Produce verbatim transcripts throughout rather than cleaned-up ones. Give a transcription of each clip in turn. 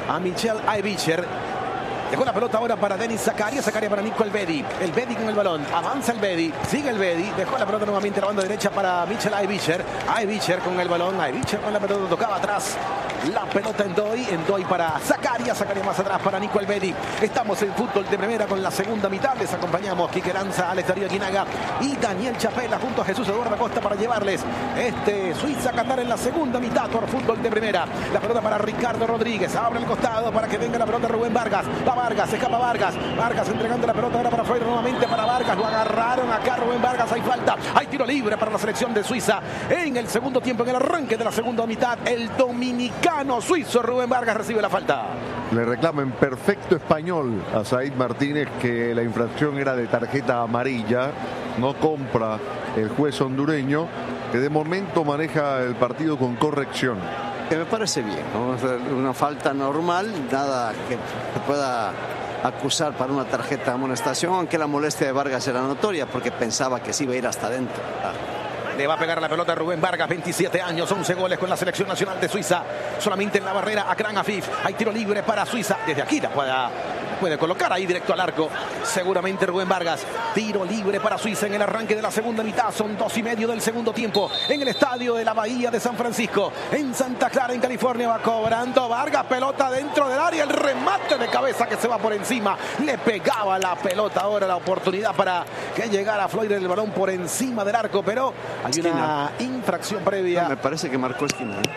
a Michel Aevicher. Dejó la pelota ahora para Denis Zakaria, Zakaria para Nico Elvedi. Elvedi con el balón, avanza Elvedi, sigue Elvedi, dejó la pelota nuevamente a la banda derecha para Michel Aevicher. Aevicher con el balón, Aevicher con la pelota, tocaba atrás la pelota en Ndoye, en Ndoye para Zakaria, Zakaria más atrás para Nico Elvedi. Estamos en fútbol de primera con la segunda mitad, les acompañamos Quique Lanza, Alex Darío Aguinaga y Daniel Chapela junto a Jesús Eduardo Acosta para llevarles este Suiza-Qatar en la segunda mitad por fútbol de primera. La pelota para Ricardo Rodríguez, abre el costado para que venga la pelota Rubén Vargas. Va Vargas, se escapa Vargas. Vargas entregando la pelota ahora para Freuler nuevamente para Vargas. Lo agarraron acá Rubén Vargas. Hay falta. Hay tiro libre para la selección de Suiza. En el segundo tiempo, en el arranque de la segunda mitad, el dominicano suizo Rubén Vargas recibe la falta. Le reclama en perfecto español a Said Martínez que la infracción era de tarjeta amarilla. No compra el juez hondureño, que de momento maneja el partido con corrección. Que me parece bien, ¿no? Una falta normal, nada que se pueda acusar para una tarjeta de amonestación, aunque la molestia de Vargas era notoria porque pensaba que sí iba a ir hasta adentro. Ah. Le va a pegar la pelota a Rubén Vargas, veintisiete años, once goles con la selección nacional de Suiza. Solamente en la barrera Akram Afif. Hay tiro libre para Suiza. Desde aquí la puede, puede colocar ahí directo al arco. Seguramente Rubén Vargas. Tiro libre para Suiza en el arranque de la segunda mitad. Son dos y medio del segundo tiempo. En el estadio de la Bahía de San Francisco. En Santa Clara, en California, va cobrando Vargas. Pelota dentro del área. El remate de cabeza que se va por encima. Le pegaba la pelota ahora. La oportunidad para que llegara Freuler el balón por encima del arco. Pero hay esquina. Una infracción previa. No, me parece que marcó esquina, ¿eh?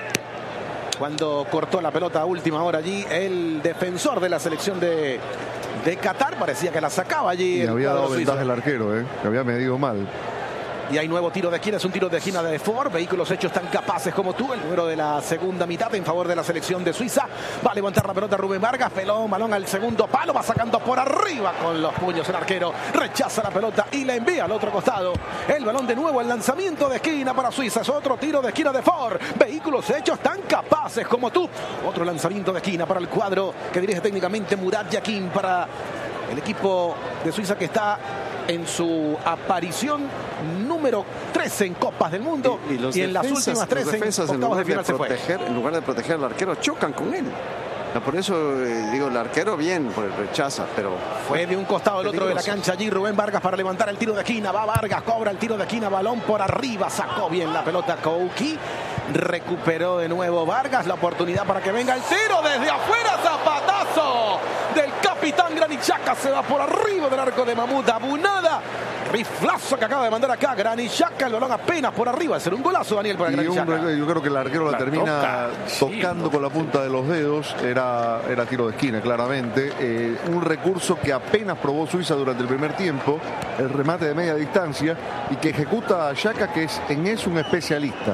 Cuando cortó la pelota a última hora allí, el defensor de la selección de, de Qatar parecía que la sacaba allí. Y había dado ventaja el arquero, ¿eh? Que había medido mal. Y hay nuevo tiro de esquina, es un tiro de esquina de Ford. Vehículos hechos tan capaces como tú. El número de la segunda mitad en favor de la selección de Suiza. Va a levantar la pelota Rubén Vargas. Pelón, balón al segundo palo. Va sacando por arriba con los puños el arquero. Rechaza la pelota y la envía al otro costado. El balón de nuevo, el lanzamiento de esquina para Suiza. Es otro tiro de esquina de Ford. Vehículos hechos tan capaces como tú. Otro lanzamiento de esquina para el cuadro que dirige técnicamente Murat Yakin para el equipo de Suiza que está en su aparición número trece en Copas del Mundo y, y, los y en defensas, las últimas tres en octavos de final de proteger, se fue. En lugar de proteger al arquero, chocan con él. Por eso eh, digo, el arquero bien, por el rechaza, pero fue de un costado al otro de la cancha allí Rubén Vargas para levantar el tiro de esquina. Va Vargas, cobra el tiro de esquina, balón por arriba, sacó bien la pelota Kouki. Recuperó de nuevo Vargas, la oportunidad para que venga el tiro desde afuera, zapatazo del capitán Granit Xhaka, se va por arriba del arco de Mahmoud Abunada. Riflazo que acaba de mandar acá Granit Xhaka, el balón apenas por arriba. Será un golazo, Daniel, para Granit Xhaka. Yo creo que el arquero la, la termina toca, tocando sí, con la punta de los dedos. Era, era tiro de esquina, claramente. Eh, un recurso que apenas probó Suiza durante el primer tiempo, el remate de media distancia, y que ejecuta a Xhaka, que es, en es un especialista.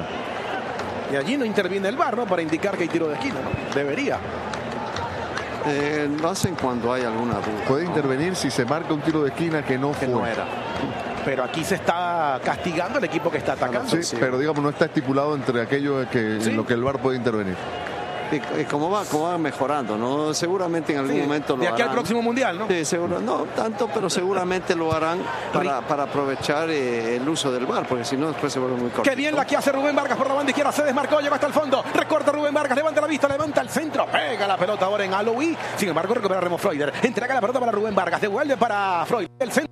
Y allí no interviene el V A R, ¿no? Para indicar que hay tiro de esquina, ¿no? Debería. Eh, lo hacen cuando hay alguna duda. Puede intervenir si se marca un tiro de esquina que no que fue. no era. Pero aquí se está castigando el equipo que está atacando. Sí, sí. Pero digamos, no está estipulado entre aquello que, ¿sí? en lo que el V A R puede intervenir. Y, y como va, como va mejorando, ¿no? Seguramente en algún sí, momento lo de aquí harán. Al próximo mundial, ¿no? Sí, seguro, no tanto, pero seguramente lo harán para, para aprovechar eh, el uso del V A R, porque si no después se vuelve muy corto. Qué bien la que hace Rubén Vargas por la banda izquierda, se desmarcó, llegó hasta el fondo, recorta Rubén Vargas, levanta la vista, levanta el centro, pega la pelota ahora en Aloui, sin embargo recupera Remo Freuler, entrega la pelota para Rubén Vargas, devuelve para Freuler, el centro.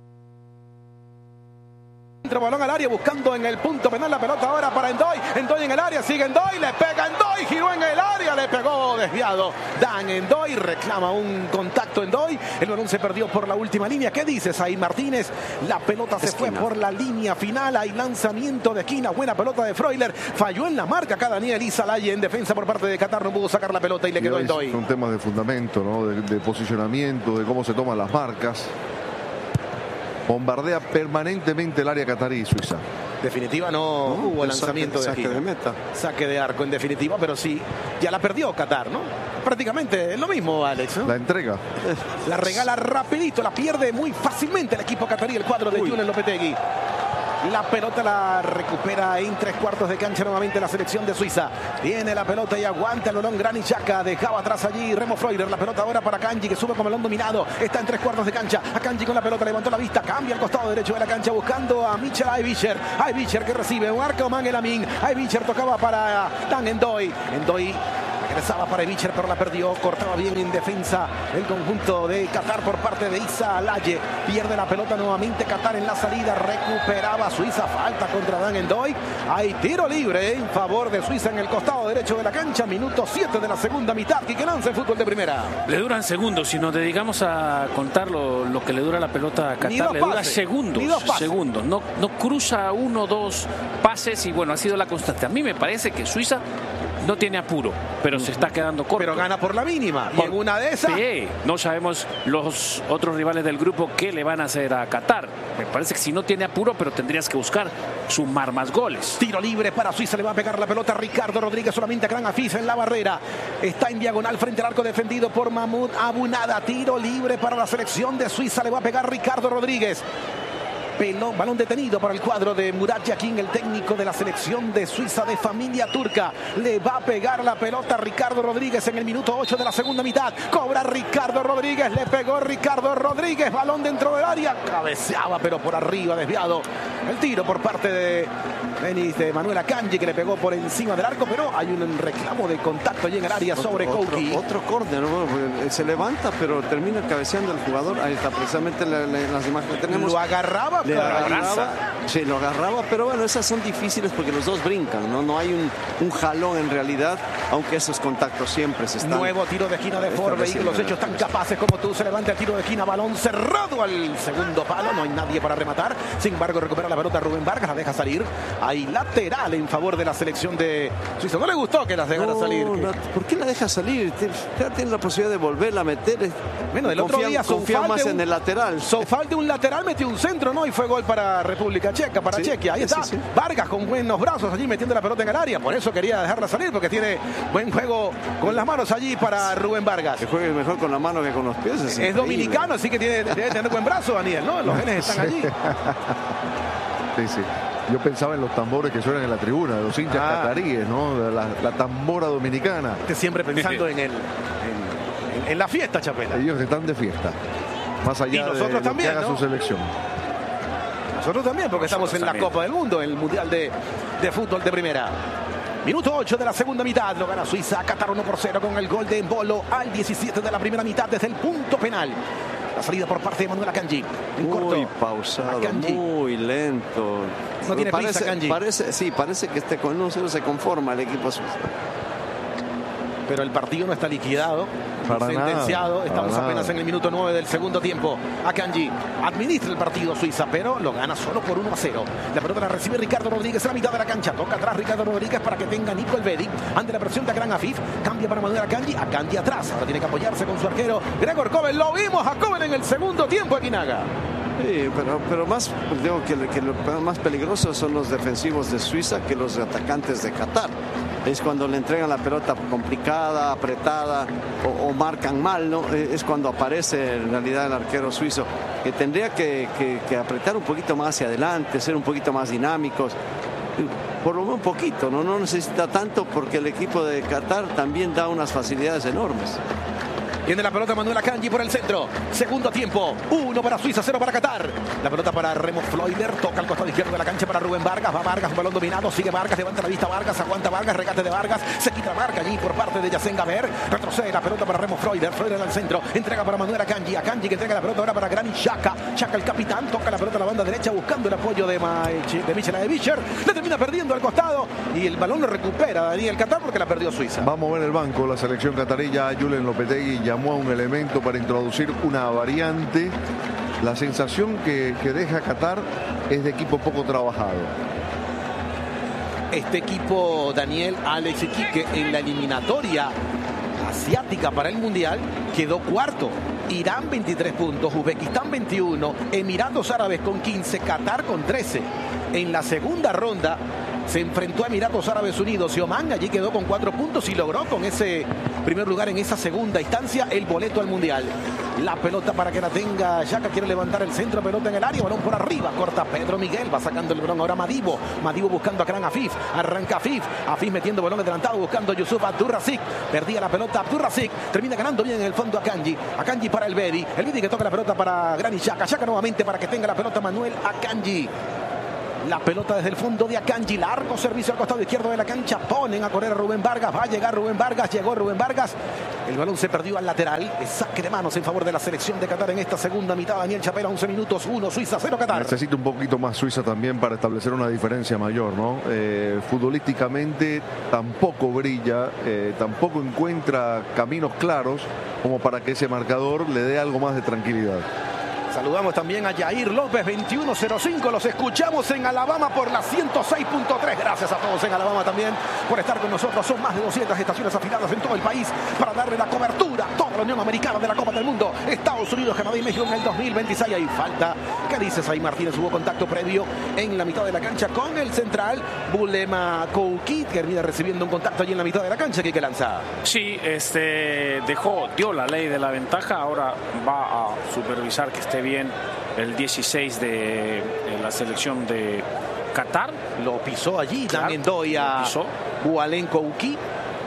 Balón al área buscando en el punto penal la pelota ahora para Ndoye. Ndoye en el área, sigue Ndoye, le pega Ndoye, giró en el área, le pegó desviado. Dan Ndoye, reclama un contacto Ndoye. El balón se perdió por la última línea. ¿Qué dices ahí, Martínez? La pelota se esquina. Fue por la línea final. Hay lanzamiento de esquina. Buena pelota de Freuler. Falló en la marca acá Daniel Izalaye en defensa por parte de Qatar. No pudo sacar la pelota y le y quedó Ndoye. Son temas de fundamento, ¿no? de, de posicionamiento, de cómo se toman las marcas. Bombardea permanentemente el área catarí Suiza. Definitiva no, no hubo lanzamiento saque, de, saque de meta. Saque de arco en definitiva, pero sí, ya la perdió Qatar, ¿no? Prácticamente es lo mismo, Alex, ¿no? La entrega. La regala rapidito, la pierde muy fácilmente el equipo catarí, el cuadro de Younes Lopetegui. La pelota la recupera en tres cuartos de cancha nuevamente la selección de Suiza. Tiene la pelota y aguanta el balón Granit Xhaka. Dejaba atrás allí Remo Freuler. La pelota ahora para Akanji que sube con balón dominado. Está en tres cuartos de cancha. Akanji con la pelota levantó la vista. Cambia al costado derecho de la cancha buscando a Michel Aevicher. Aevicher que recibe un arco Man El Amin. Aevicher tocaba para Dan Ndoye. Ndoye Regresaba para Evicher, pero la perdió. Cortaba bien en defensa el conjunto de Qatar por parte de Isa Alaye. Pierde la pelota nuevamente Qatar en la salida. Recuperaba Suiza. Falta contra Dan Endoy. Hay tiro libre en favor de Suiza en el costado derecho de la cancha. Minuto siete de la segunda mitad. Quique Lance, fútbol de primera. Le duran segundos. Si nos dedicamos a contar lo, lo que le dura la pelota a Qatar, le dura segundos. Segundos. No, no cruza uno, dos pases y bueno, ha sido la constante. A mí me parece que Suiza no tiene apuro, pero se está quedando corto. Pero gana por la mínima. Por, y en una de esas... Sí, no sabemos los otros rivales del grupo qué le van a hacer a Qatar. Me parece que si no tiene apuro, pero tendrías que buscar sumar más goles. Tiro libre para Suiza, le va a pegar la pelota Ricardo Rodríguez, solamente a Gran Afif en la barrera. Está en diagonal frente al arco defendido por Mahmoud Abunada. Tiro libre para la selección de Suiza, le va a pegar Ricardo Rodríguez. Pelón, balón detenido para el cuadro de Murat Yakin, el técnico de la selección de Suiza de familia turca. Le va a pegar la pelota Ricardo Rodríguez en el minuto ocho de la segunda mitad. Cobra Ricardo Rodríguez, le pegó Ricardo Rodríguez, balón dentro del área, cabeceaba pero por arriba, desviado el tiro por parte de Denis de Manuel Akanji, que le pegó por encima del arco, pero hay un reclamo de contacto allí en el área otro, sobre Kouki. Otro, otro córner, ¿no? Se levanta pero termina cabeceando el jugador. Ahí está precisamente la, la, las imágenes que tenemos. Lo agarraba. Le agarraba, sí, lo agarraba, pero bueno, esas son difíciles porque los dos brincan, ¿no? No hay un, un jalón en realidad, aunque esos contactos siempre se están... Nuevo tiro de esquina de Ford, vehículos hechos tan capaces como tú, se levanta el tiro de esquina, balón cerrado al segundo palo, no hay nadie para rematar, sin embargo recupera la pelota Rubén Vargas, la deja salir, hay lateral en favor de la selección de Suiza. No le gustó que las dejara no, salir. No, ¿por qué la deja salir? Tiene la posibilidad de volverla a meter. Bueno, el otro día confía más un, en el lateral. Sofal de un lateral metió un centro, ¿no? Y fue gol para República Checa, para sí, Chequia. Ahí está. Sí, sí. Vargas con buenos brazos allí metiendo la pelota en el área. Por eso quería dejarla salir, porque tiene buen juego con las manos allí para Rubén Vargas. Que juegue mejor con la mano que con los pies. Es, es dominicano, así que tiene, debe tener buen brazo, Daniel, ¿no? Los genes están allí. Sí, sí. Yo pensaba en los tambores que suenan en la tribuna, de los hinchas ah. cataríes, ¿no? La, la tambora dominicana. Usted siempre pensando en el en, en, en la fiesta, Chapela. Ellos están de fiesta. Más allá y nosotros de lo también, que haga ¿no? su selección. Nosotros también, porque nosotros estamos en también. la Copa del Mundo, en el Mundial de, de Fútbol de Primera. Minuto ocho de la segunda mitad, lo gana Suiza, Qatar uno por cero con el gol de Embolo al diecisiete de la primera mitad desde el punto penal. La salida por parte de Manuel Akanji. En muy corto. pausado, Akanji. Muy lento. No tiene parece, prisa, Akanji. Parece, sí, parece que este con uno cero se conforma el equipo suizo. Pero el partido no está liquidado, para sentenciado. Nada, Estamos apenas nada. en el minuto nueve del segundo tiempo. Akanji administra el partido Suiza, pero lo gana solo por uno a cero. La pelota la recibe Ricardo Rodríguez en la mitad de la cancha. Toca atrás Ricardo Rodríguez para que tenga Nico Elvedi. Ante la presión de Gran Afif, cambia para Manuel Akanji. Akanji atrás. Ahora tiene que apoyarse con su arquero Gregor Kobel. Lo vimos a Kobel en el segundo tiempo, Aquinaga. Sí, pero, pero más, digo que, que lo más peligroso son los defensivos de Suiza que los atacantes de Qatar. Es cuando le entregan la pelota complicada, apretada o, o marcan mal, ¿no? Es cuando aparece en realidad el arquero suizo, que tendría que, que, que apretar un poquito más hacia adelante, ser un poquito más dinámicos. Por lo menos un poquito, ¿no? No necesita tanto porque el equipo de Qatar también da unas facilidades enormes. Tiene la pelota Manuel Akanji por el centro. Segundo tiempo. Uno para Suiza, cero para Qatar. La pelota para Remo Floider. Toca al costado izquierdo de la cancha para Rubén Vargas. Va Vargas, un balón dominado. Sigue Vargas, levanta la vista Vargas. Aguanta Vargas, regate de Vargas. Se quita la marca allí por parte de Yacén Gaber. Retrocede la pelota para Remo Floider. Floider al centro. Entrega para Manuel Akanji. Akanji que entrega la pelota ahora para Granit Xhaka. Xhaka el capitán. Toca la pelota a la banda derecha buscando el apoyo de, de Michel Aebischer. Le termina perdiendo al costado. Y el balón lo recupera Daniel Qatar porque la perdió Suiza. Vamos a ver el banco. La selección catarí. Ya Julen Lopetegui llamó a un elemento para introducir una variante. La sensación que, que deja Qatar es de equipo poco trabajado. Este equipo, Daniel, Alex y Quique, en la eliminatoria asiática para el Mundial quedó cuarto. Irán veintitrés puntos, Uzbekistán veintiuno, Emiratos Árabes con quince, Qatar con trece. En la segunda ronda se enfrentó a Emiratos Árabes Unidos y Oman, allí quedó con cuatro puntos y logró con ese primer lugar en esa segunda instancia el boleto al Mundial. La pelota para que la tenga Xhaka, quiere levantar el centro, pelota en el área, balón por arriba, corta Pedro Miguel, va sacando el balón ahora Madibo, Madibo buscando a Gran Afif, arranca Afif, Afif metiendo balón adelantado, buscando a Yusuf Abdurrazik, perdía la pelota Abdurrazik, termina ganando bien en el fondo Akanji, Akanji para el Bedi, el Bedi que toca la pelota para Granit Xhaka, Xhaka nuevamente para que tenga la pelota Manuel Akanji. La pelota desde el fondo de Akanji. Largo servicio al costado izquierdo de la cancha. Ponen a correr a Rubén Vargas. Va a llegar Rubén Vargas. Llegó Rubén Vargas. El balón se perdió al lateral. Es saque de manos en favor de la selección de Qatar en esta segunda mitad. Daniel Chapela, once minutos, uno Suiza, cero Qatar. Necesita un poquito más Suiza también para establecer una diferencia mayor, ¿no? Eh, futbolísticamente tampoco brilla, eh, tampoco encuentra caminos claros como para que ese marcador le dé algo más de tranquilidad. Saludamos también a Yair López, veintiuno cero cinco. Los escuchamos en Alabama por la ciento seis punto tres. Gracias a todos en Alabama también por estar con nosotros. Son más de doscientas estaciones afiliadas en todo el país para darle la cobertura a toda la Unión Americana de la Copa del Mundo. Estados Unidos, Canadá y México en el dos mil veintiséis. Hay falta. ¿Qué dices ahí, Martínez? Hubo contacto previo en la mitad de la cancha con el central Bulema Kouki. Termina recibiendo un contacto allí en la mitad de la cancha. ¿Qué lanza? Sí, este, dejó, dio la ley de la ventaja. Ahora va a supervisar que esté bien el dieciséis de, de la selección de Qatar. Lo pisó allí, claro, Dan Ndoye a Bulema Kouki.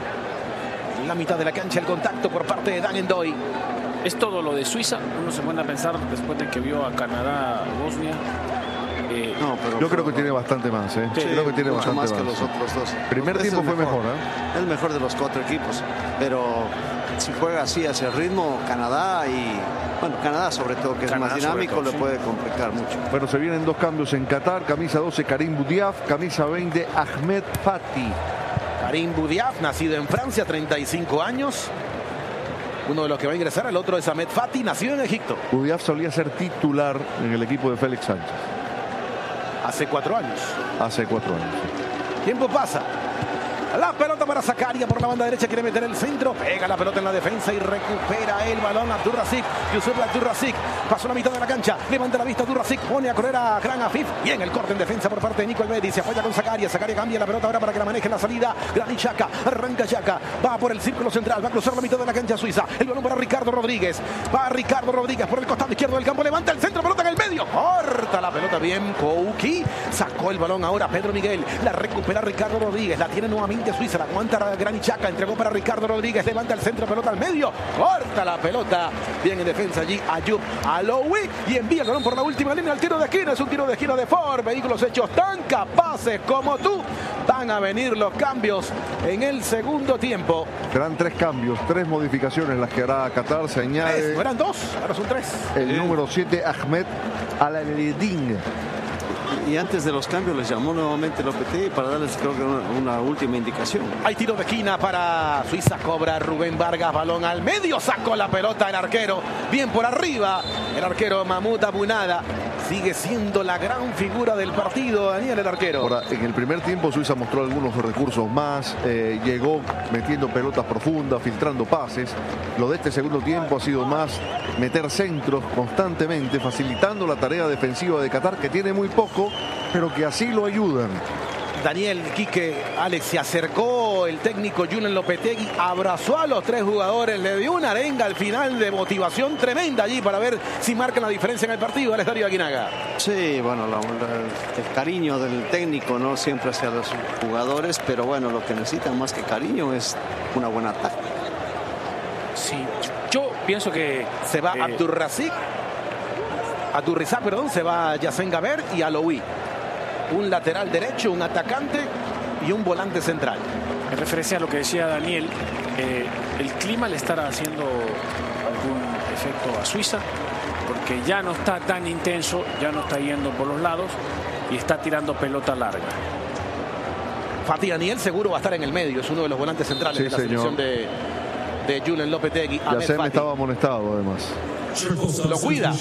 En la mitad de la cancha el contacto por parte de Dan Ndoye. Es todo lo de Suiza. Uno se pone a pensar después de que vio a Canadá, Bosnia. Eh, no, pero yo creo que tiene bastante más, ¿eh? Sí, creo que tiene mucho bastante más, más que los otros dos. El primer Este tiempo fue mejor, mejor, ¿eh? Es el mejor de los cuatro equipos, pero si juega así hacia el ritmo, Canadá y bueno, Canadá sobre todo, que Canadá es más dinámico, todo, le sí. puede complicar mucho. Bueno, se vienen dos cambios en Qatar. Camisa doce, Karim Boudiaf. Camisa veinte, Ahmed Fati. Karim Boudiaf, nacido en Francia, treinta y cinco años. Uno de los que va a ingresar, el otro es Ahmed Fati, nacido en Egipto. Boudiaf solía ser titular en el equipo de Félix Sánchez. Hace cuatro años. Hace cuatro años. Tiempo pasa. La pelota para Zakaria por la banda derecha, quiere meter el centro, pega la pelota en la defensa y recupera el balón Abdurrazik. Yusuf Abdurrazik pasó la mitad de la cancha, levanta la vista Abdurrazik, pone a correr a Gran Afif. Bien el corte en defensa por parte de Nico Elvedi, se apoya con Zakaria. Zakaria cambia la pelota ahora para que la maneje en la salida. Granit Xhaka, arranca Xhaka, va por el círculo central, va a cruzar la mitad de la cancha Suiza. El balón para Ricardo Rodríguez, va Ricardo Rodríguez por el costado izquierdo del campo, levanta el centro, pelota en el medio, corta la pelota bien Kouki, sacó el balón ahora Pedro Miguel, la recupera Ricardo Rodríguez, la tiene nuevamente Suiza, la aguanta Granit Xhaka, entregó para Ricardo Rodríguez, levanta el centro, pelota al medio, corta la pelota, bien en defensa allí Ayub Aloui y envía el balón por la última línea al tiro de esquina. Es un tiro de esquina de Ford. Vehículos hechos tan capaces como tú. Van a venir los cambios en el segundo tiempo. Serán tres cambios, tres modificaciones las que hará Qatar. Se añade. Tres, no eran dos, ahora son tres. El eh. número siete, Ahmed Al-Eldin. Y antes de los cambios les llamó nuevamente Lopetegui para darles, creo que una, una última indicación. Hay tiro de esquina para Suiza, cobra Rubén Vargas, balón al medio, sacó la pelota el arquero, bien por arriba, el arquero Mahmoud Abunada. Sigue siendo la gran figura del partido, Daniel, el arquero. Ahora, en el primer tiempo Suiza mostró algunos recursos más, eh, llegó metiendo pelotas profundas, filtrando pases. Lo de este segundo tiempo ha sido más meter centros constantemente, facilitando la tarea defensiva de Qatar, que tiene muy poco, pero que así lo ayudan. Daniel, Quique, Alex, se acercó el técnico Julen Lopetegui, abrazó a los tres jugadores, le dio una arenga al final de motivación tremenda allí para ver si marcan la diferencia en el partido. Alex Darío Aguinaga. Sí, bueno, la, la, el cariño del técnico no siempre hacia los jugadores, pero bueno, lo que necesitan más que cariño es una buena táctica. Sí, yo pienso que se va eh... Abdurrazik, Abdurrizak, perdón, se va Yassen Gaber y Aloui. Un lateral derecho, un atacante y un volante central. En referencia a lo que decía Daniel, eh, el clima le estará haciendo algún efecto a Suiza, porque ya no está tan intenso, ya no está yendo por los lados y está tirando pelota larga. Fatih Daniel seguro va a estar en el medio, es uno de los volantes centrales sí, de la señor. selección de, de Julen Lopetegui. Ya se me estaba amonestado además. Lo cuida.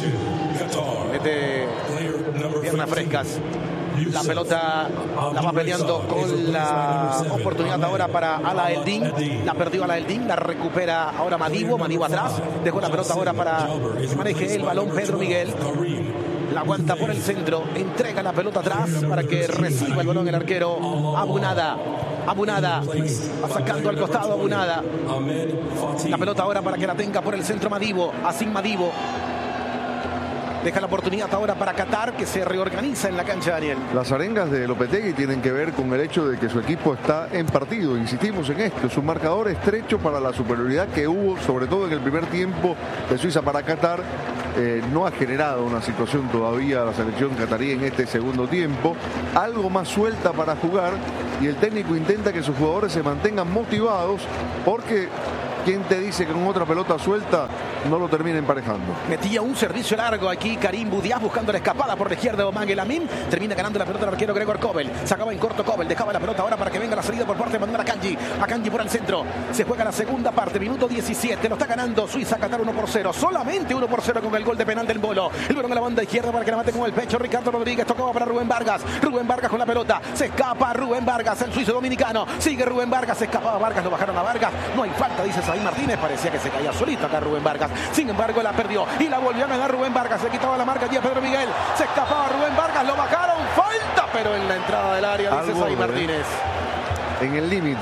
Mete piernas frescas. La pelota la va peleando con la oportunidad ahora para Al-Eldin. La perdió Al-Eldin, la recupera ahora Madibo. Madibo atrás. Dejó la pelota ahora para que maneje el balón Pedro Miguel. La aguanta por el centro. Entrega la pelota atrás para que reciba el balón el arquero Abunada. Abunada va sacando al costado Abunada. La pelota ahora para que la tenga por el centro Madibo. Así Madibo. Deja la oportunidad ahora para Qatar, que se reorganiza en la cancha, Daniel. Las arengas de Lopetegui tienen que ver con el hecho de que su equipo está en partido. Insistimos en esto. Es un marcador estrecho para la superioridad que hubo, sobre todo en el primer tiempo de Suiza para Qatar. Eh, no ha generado una situación todavía la selección catarí en este segundo tiempo. Algo más suelta para jugar y el técnico intenta que sus jugadores se mantengan motivados porque... ¿quién te dice que con otra pelota suelta no lo termina emparejando? Metía un servicio largo aquí Karim Boudiaf buscando la escapada por la izquierda de Oman El Amin. Termina ganando la pelota el arquero Gregor Kobel. Sacaba en corto Kobel. Dejaba la pelota ahora para que venga la salida por parte de Manuel Akanji. Akanji por el centro. Se juega la segunda parte. Minuto diecisiete. Lo está ganando Suiza. Qatar uno por cero. Solamente uno por cero con el gol de penal del Bolo. El balón a la banda izquierda para que la mate con el pecho. Ricardo Rodríguez. Tocaba para Rubén Vargas. Rubén Vargas con la pelota. Se escapa Rubén Vargas. El suizo dominicano. Sigue Rubén Vargas. Se escapaba Vargas. Lo bajaron a Vargas. No hay falta, dice Saí Martínez. Parecía que se caía solito acá Rubén Vargas. Sin embargo, la perdió y la volvió a ganar Rubén Vargas. Se quitaba la marca allí a Pedro Miguel. Se escapaba Rubén Vargas. Lo bajaron. Falta, pero en la entrada del área, dice Saí Martínez. En el límite.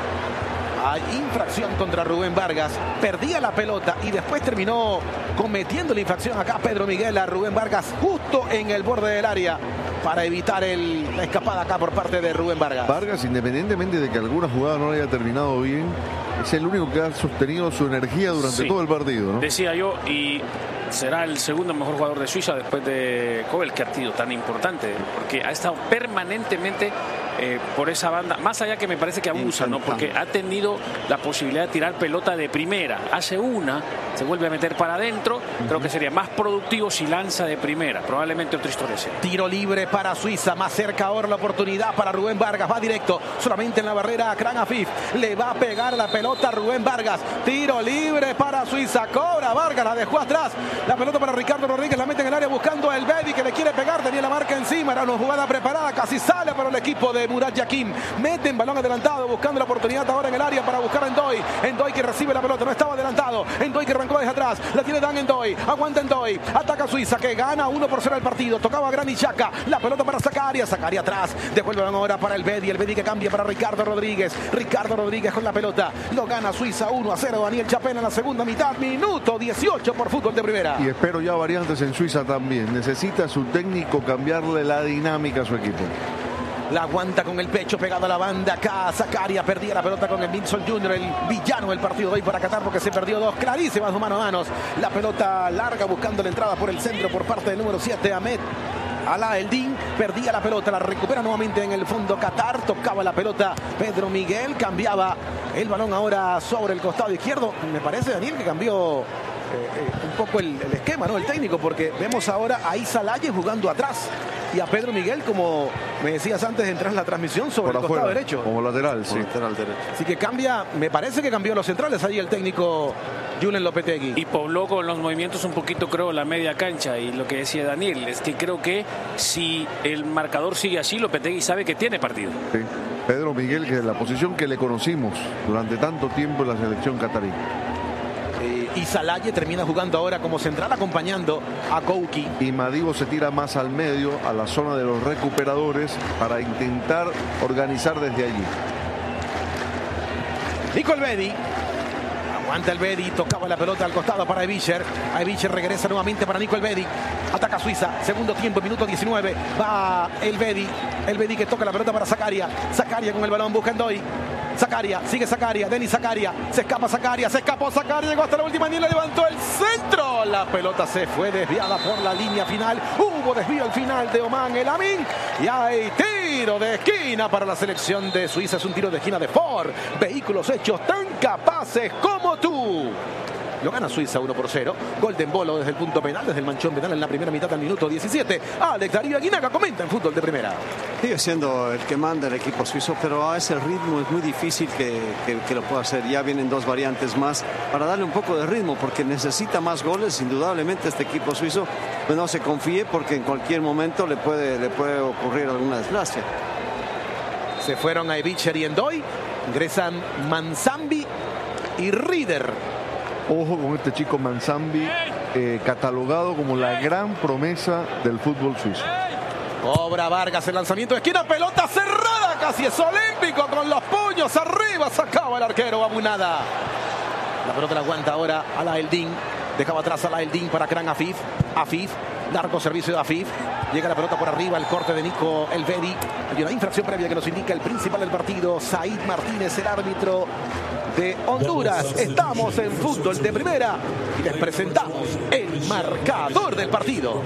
Hay infracción contra Rubén Vargas. Perdía la pelota y después terminó cometiendo la infracción acá Pedro Miguel a Rubén Vargas justo en el borde del área para evitar el, la escapada acá por parte de Rubén Vargas. Vargas, independientemente de que alguna jugada no haya terminado bien, es el único que ha sostenido su energía durante sí. todo el partido, ¿no? Decía yo, y será el segundo mejor jugador de Suiza después de Kobel, que ha sido tan importante, porque ha estado permanentemente eh, por esa banda, más allá que me parece que abusa, ¿no? Porque ha tenido la posibilidad de tirar pelota de primera, hace una, se vuelve a meter para adentro, uh-huh. Creo que sería más productivo si lanza de primera, probablemente otra historia sea. Tiro libre para Suiza, más cerca ahora la oportunidad para Rubén Vargas, va directo, solamente en la barrera a Kran Afif, le va a pegar la pelota a Rubén Vargas, tiro libre para Suiza, cobra Vargas, la dejó atrás, la pelota para Ricardo Rodríguez, la mete en el área buscando a El Bedi que le quiere pegar, tenía la marca encima, era una jugada preparada, casi sale para el equipo de Murat Yakin, mete en balón adelantado, buscando la oportunidad ahora en el área para buscar a Endoy, Endoy que recibe la pelota, no estaba adelantado, Endoy que arrancó desde atrás, la tiene Dan Endoy, aguanta Endoy, ataca Suiza que gana uno por cero el partido, tocaba a Granit Xhaka, la pelota para Zakaria, Zakaria atrás, devuelve ahora para El Bedi, El Bedi que cambia para Ricardo Rodríguez, Ricardo Rodríguez con la pelota, lo gana Suiza uno a cero, Daniel Chapela en la segunda mitad, minuto dieciocho por Fútbol de Primera. Y espero ya variantes en Suiza también, necesita su técnico cambiarle la dinámica a su equipo. La aguanta con el pecho pegado a la banda acá. Zakaria perdía la pelota con el Vinson Junior, el villano del partido de hoy para Qatar, porque se perdió dos clarísimas mano a manos. La pelota larga buscando la entrada por el centro por parte del número siete, Ahmed Alaa Eldin. Perdía la pelota, la recupera nuevamente en el fondo Qatar. Tocaba la pelota Pedro Miguel, cambiaba el balón ahora sobre el costado izquierdo. Me parece, Daniel, que cambió eh, eh, un poco el, el esquema, ¿no? El técnico, porque vemos ahora a Isa Laye jugando atrás y a Pedro Miguel, como me decías antes de entrar en la transmisión, sobre por el afuera, costado derecho. Como lateral, sí. Lateral derecho. Así que cambia, me parece que cambió los centrales ahí el técnico Julen Lopetegui. Y pobló con los movimientos un poquito, creo, la media cancha. Y lo que decía Daniel es que creo que si el marcador sigue así, Lopetegui sabe que tiene partido. Sí. Pedro Miguel, que es la posición que le conocimos durante tanto tiempo en la selección catarí. Y Zalaye termina jugando ahora como central acompañando a Kouki. Y Madibo se tira más al medio, a la zona de los recuperadores, para intentar organizar desde allí. Nico El Bedi. Aguanta El Bedi, tocaba la pelota al costado para Ebicher. A Ebicher regresa nuevamente para Nico El Bedi. Ataca Suiza, segundo tiempo, minuto diecinueve. Va El Bedi. El Bedi que toca la pelota para Zakaria. Zakaria con el balón, busca Endoy. Zakaria, sigue Zakaria, Denis Zakaria, se escapa Zakaria, se escapó Zakaria, llegó hasta la última línea, levantó el centro, la pelota se fue desviada por la línea final, hubo desvío al final de Oman El Amin y hay tiro de esquina para la selección de Suiza, es un tiro de esquina de Ford, vehículos hechos tan capaces como tú. Lo gana Suiza uno por cero. Gol de Embolo desde el punto penal, desde el manchón penal en la primera mitad del minuto diecisiete. Alex Darío Aguinaga comenta en Fútbol de Primera. Sigue siendo el que manda el equipo suizo, pero a ese ritmo es muy difícil que, que, que lo pueda hacer. Ya vienen dos variantes más para darle un poco de ritmo, porque necesita más goles. Indudablemente este equipo suizo, pues no se confíe, porque en cualquier momento le puede, le puede ocurrir alguna desgracia. Se fueron a Ebicher y Endoy. Ingresan Manzambi y Rieder. Ojo con este chico Manzambi, eh, catalogado como la gran promesa del fútbol suizo. Cobra Vargas el lanzamiento de esquina, pelota cerrada, casi es olímpico, con los puños arriba, sacaba el arquero Abunada. La pelota la aguanta ahora Alaa Eldin. Dejaba atrás a Laeldin para Kran Afif. Afif, largo servicio de Afif. Llega la pelota por arriba, el corte de Nico El Vedi. Hay una infracción previa que nos indica el principal del partido, Said Martínez, el árbitro de Honduras. Estamos en Fútbol de Primera y les presentamos el marcador del partido.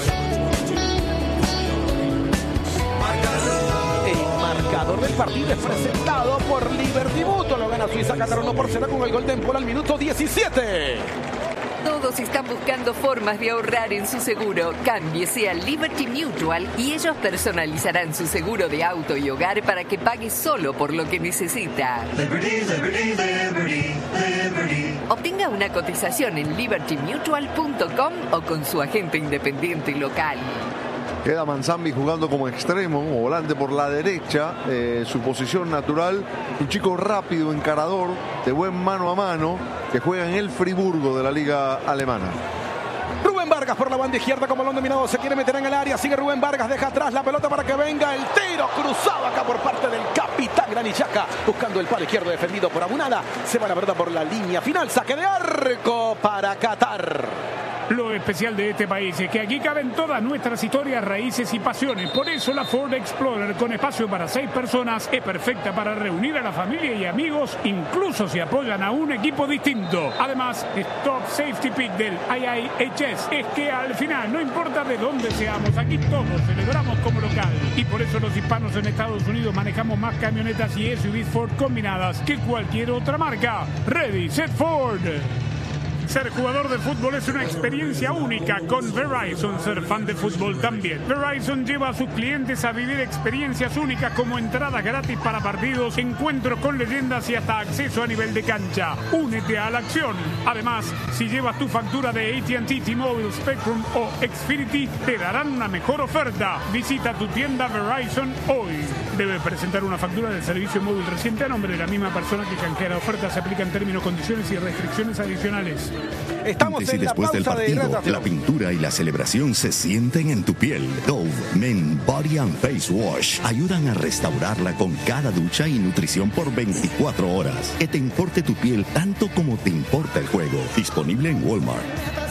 El marcador del partido es presentado por Liberty Mutual. Lo gana Suiza Qatar uno por cero con el gol de Empol al minuto diecisiete. Todos están buscando formas de ahorrar en su seguro. Cámbiese a Liberty Mutual y ellos personalizarán su seguro de auto y hogar para que pague solo por lo que necesita. Liberty, Liberty, Liberty, Liberty. Obtenga una cotización en liberty mutual punto com o con su agente independiente local. Queda Manzambi jugando como extremo o volante por la derecha, eh, su posición natural, un chico rápido, encarador, de buen mano a mano, que juega en el Friburgo de la liga alemana. Rubén Vargas por la banda izquierda con balón dominado, se quiere meter en el área, sigue Rubén Vargas, deja atrás la pelota para que venga el tiro cruzado acá por parte del capitán Granit Xhaka, buscando el palo izquierdo defendido por Abunada, se va la pelota por la línea final, saque de arco para Qatar. Lo especial de este país es que aquí caben todas nuestras historias, raíces y pasiones. Por eso la Ford Explorer, con espacio para seis personas, es perfecta para reunir a la familia y amigos, incluso si apoyan a un equipo distinto. Además, Top Safety Pick del I I H S es que al final, no importa de dónde seamos, aquí todos celebramos como local. Y por eso los hispanos en Estados Unidos manejamos más camionetas y S U Vs Ford combinadas que cualquier otra marca. Ready, Set, Ford. Ser jugador de fútbol es una experiencia única con Verizon. Ser fan de fútbol también. Verizon lleva a sus clientes a vivir experiencias únicas como entradas gratis para partidos, encuentros con leyendas y hasta acceso a nivel de cancha. Únete a la acción. Además, si llevas tu factura de A T and T, T-Mobile, Spectrum o Xfinity, te darán una mejor oferta. Visita tu tienda Verizon hoy. Debe presentar una factura del servicio móvil reciente a nombre de la misma persona que canjea la oferta. Se aplican términos, condiciones y restricciones adicionales. Estamos Antes y en la después del pausa de partido, la pintura y la celebración se sienten en tu piel. Dove Men Body and Face Wash ayudan a restaurarla con cada ducha y nutrición por veinticuatro horas. Que te importe tu piel tanto como te importa el juego. Disponible en Walmart.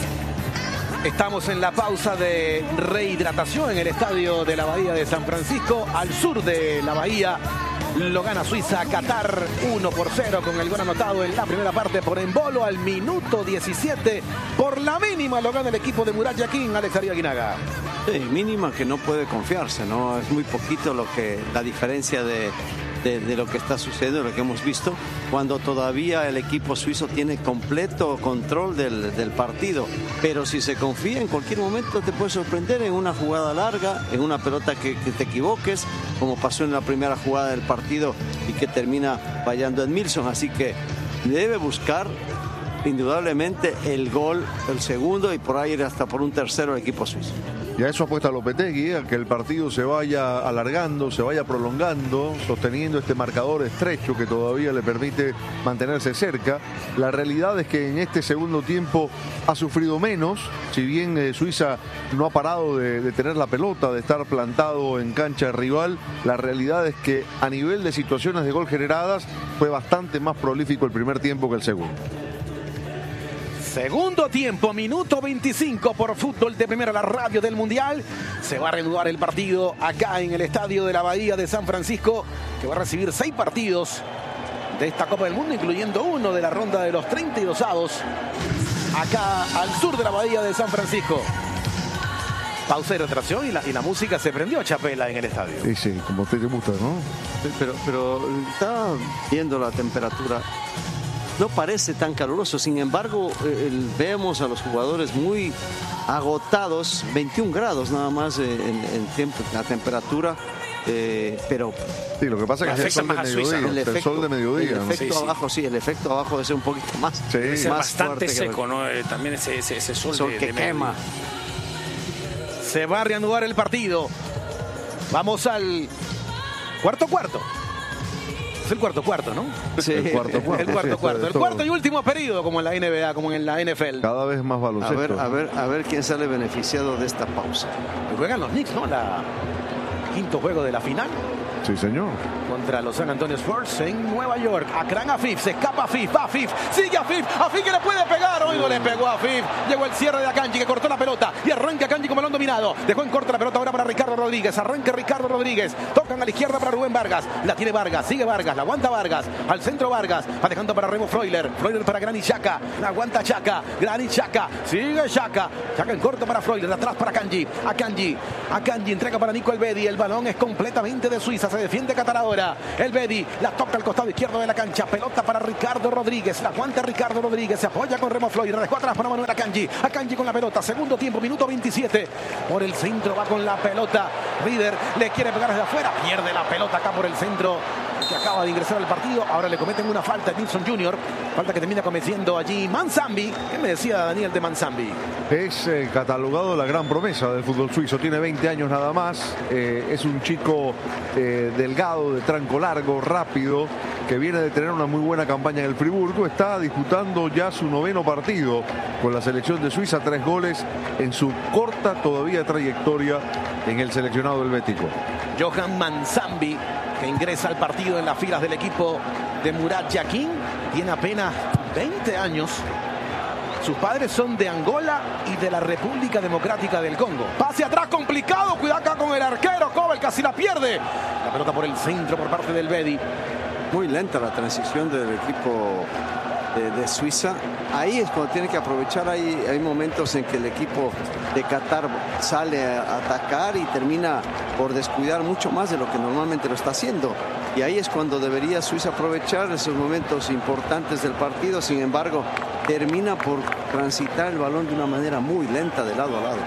Estamos en la pausa de rehidratación en el estadio de la Bahía de San Francisco, al sur de la Bahía. Lo gana Suiza Qatar uno por cero con el gol anotado en la primera parte por Embolo al minuto diecisiete. Por la mínima lo gana el equipo de Murat Yakin, Alex Arias Aguinaga. Sí, mínima que no puede confiarse, ¿no? Es muy poquito lo que la diferencia de, de, de lo que está sucediendo, lo que hemos visto, cuando todavía el equipo suizo tiene completo control del, del partido. Pero si se confía, en cualquier momento te puede sorprender en una jugada larga, en una pelota que, que te equivoques, como pasó en la primera jugada del partido y que termina fallando en Milson. Así que debe buscar indudablemente el gol, el segundo, y por ahí ir hasta por un tercero el equipo suizo. Y a eso apuesta Lopetegui, a que el partido se vaya alargando, se vaya prolongando, sosteniendo este marcador estrecho que todavía le permite mantenerse cerca. La realidad es que en este segundo tiempo ha sufrido menos, si bien eh, Suiza no ha parado de, de tener la pelota, de estar plantado en cancha rival. La realidad es que a nivel de situaciones de gol generadas fue bastante más prolífico el primer tiempo que el segundo. Segundo tiempo, minuto veinticinco por Fútbol de Primera, la radio del Mundial. Se va a reanudar el partido acá en el estadio de la Bahía de San Francisco, que va a recibir seis partidos de esta Copa del Mundo, incluyendo uno de la ronda de los treinta y dos avos, acá al sur de la Bahía de San Francisco. Pausa de retracción y la, y la música se prendió a chapela en el estadio. Sí, sí, como a usted te gusta, ¿no? Pero, pero está viendo la temperatura. No parece tan caluroso, sin embargo, eh, vemos a los jugadores muy agotados, veintiún grados nada más en, en tiempo, la temperatura, eh, pero... Sí, lo que pasa es que es el sol de mediodía, Suiza, ¿no? el, efecto, el sol de mediodía. El ¿no? efecto sí, abajo, sí. sí, el efecto abajo debe ser un poquito más, sí. más bastante seco, el... ¿no? Eh, también ese, ese, ese sol, sol de, que de quema. Se va a reanudar el partido. Vamos al cuarto cuarto. Es el cuarto cuarto, ¿no? Sí. El cuarto cuarto. El cuarto sí, cuarto. El cuarto y último periodo, como en la N B A, como en la N F L. Cada vez más A baloncesto. ver, a ver, a ver quién sale beneficiado de esta pausa. Juegan los Knicks, ¿no? La quinto juego de la final. Sí, señor. Contra los San Antonio Spurs en Nueva York. Akran Afif, se escapa Afif, va Afif, sigue Afif, Afif que le puede pegar, hoy no le pegó a Afif. Llegó el cierre de Akanji que cortó la pelota y arranca Akanji con balón dominado. Dejó en corto la pelota ahora para Ricardo Rodríguez. Arranca Ricardo Rodríguez. Tocan a la izquierda para Rubén Vargas. La tiene Vargas, sigue Vargas, la aguanta Vargas. Al centro Vargas, va dejando para Remo Freuler. Freuler para Granit Xhaka, la aguanta Xhaka. Granit Xhaka, sigue Xhaka. Xhaka en corto para Freuler, atrás para Akanji. Akanji, Akanji entrega para Nico Elvedi. El balón es completamente de Suiza. Se defiende Qatar ahora. Elvedi la toca al costado izquierdo de la cancha. Pelota para Ricardo Rodríguez. La aguanta Ricardo Rodríguez. Se apoya con Remo Freuler. Dejó atrás para Manuel Akanji. Akanji con la pelota. Segundo tiempo, minuto veintisiete. Por el centro va con la pelota. Rieder le quiere pegar desde afuera. Pierde la pelota acá por el centro. Que acaba de ingresar al partido. Ahora le cometen una falta a Nilsson junior Falta que termina cometiendo allí Manzambi. ¿Qué me decía Daniel de Manzambi? Es eh, catalogado la gran promesa del fútbol suizo. Tiene veinte años nada más. Eh, es un chico eh, delgado, de tranco largo, rápido, que viene de tener una muy buena campaña en el Friburgo. Está disputando ya su noveno partido con la selección de Suiza. Tres goles en su corta todavía trayectoria en el seleccionado helvético. Johan Manzambi, que ingresa al partido en las filas del equipo de Murat Yakin, tiene apenas veinte años. Sus padres son de Angola y de la República Democrática del Congo. Pase atrás complicado, cuidado acá con el arquero, Kobel casi la pierde. La pelota por el centro por parte del Bedi. Muy lenta la transición del equipo de, de Suiza. Ahí es cuando tiene que aprovechar. Hay, hay momentos en que el equipo de Qatar sale a atacar y termina por descuidar mucho más de lo que normalmente lo está haciendo. Y ahí es cuando debería Suiza aprovechar esos momentos importantes del partido. Sin embargo, termina por transitar el balón de una manera muy lenta de lado a lado.